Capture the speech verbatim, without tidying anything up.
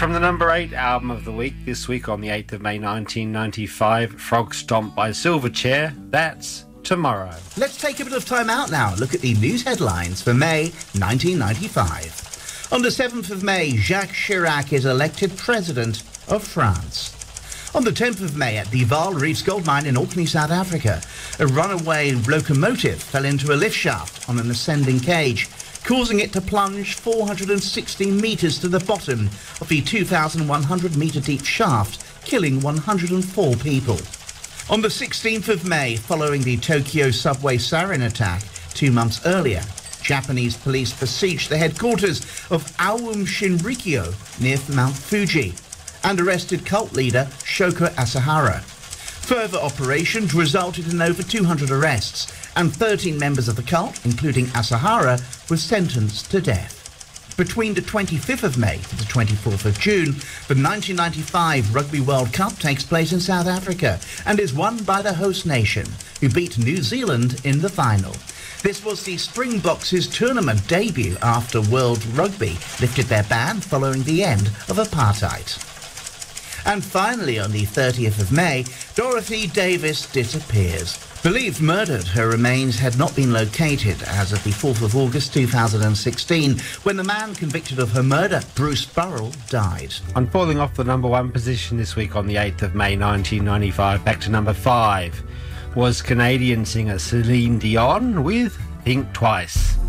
From the number eight album of the week, this week on the eighth of May nineteen ninety-five, Frog Stomp by Silverchair, that's Tomorrow. Let's take a bit of time out now and look at the news headlines for May nineteen ninety-five. On the seventh of May, Jacques Chirac is elected President of France. On the tenth of May, at the Vaal Reefs gold mine in Orkney, South Africa, a runaway locomotive fell into a lift shaft on an ascending cage, causing it to plunge four hundred sixty metres to the bottom of the two thousand one hundred metre deep shaft, killing one hundred four people. On the sixteenth of May, following the Tokyo subway sarin attack two months earlier, Japanese police besieged the headquarters of Aum Shinrikyo near Mount Fuji and arrested cult leader Shoko Asahara. Further operations resulted in over two hundred arrests, and thirteen members of the cult, including Asahara, were sentenced to death. Between the twenty-fifth of May to the twenty-fourth of June, the nineteen ninety-five Rugby World Cup takes place in South Africa and is won by the host nation, who beat New Zealand in the final. This was the Springboks' tournament debut after World Rugby lifted their ban following the end of apartheid. And finally, on the thirtieth of May, Dorothy Davis disappears. Believed murdered, her remains had not been located as of the fourth of August two thousand sixteen, when the man convicted of her murder, Bruce Burrell, died. And falling off the number one position this week on the eighth of May nineteen ninety-five, back to number five, was Canadian singer Celine Dion with Think Twice.